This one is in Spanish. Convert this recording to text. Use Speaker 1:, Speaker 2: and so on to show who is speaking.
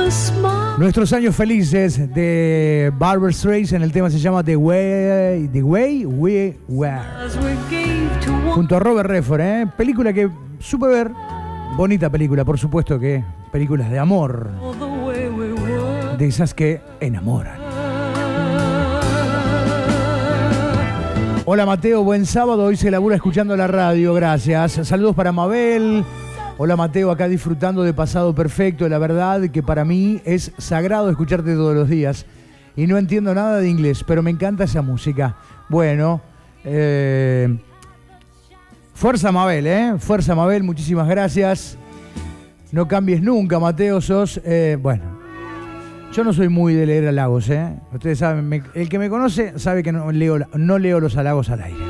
Speaker 1: Nuestros años felices de Barbra Streisand, el tema se llama The Way We Were. Junto a Robert Redford, película que supe ver, bonita película, por supuesto que películas de amor, de esas que enamoran. Hola Mateo, buen sábado, hoy se labura escuchando la radio, gracias. Saludos para Mabel. Hola Mateo, acá disfrutando de Pasado Perfecto. La verdad que para mí es sagrado escucharte todos los días. Y no entiendo nada de inglés, pero me encanta esa música. Bueno, fuerza Mabel, fuerza Mabel, muchísimas gracias. No cambies nunca, Mateo, sos... bueno, yo no soy muy de leer halagos, Ustedes saben, el que me conoce sabe que no leo los halagos al aire.